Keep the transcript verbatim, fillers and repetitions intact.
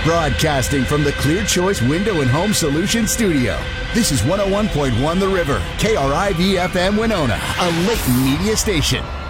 Broadcasting from the Clear Choice Window and Home Solutions studio. This is one oh one point one The River, K R I V F M Winona, a Layton media station.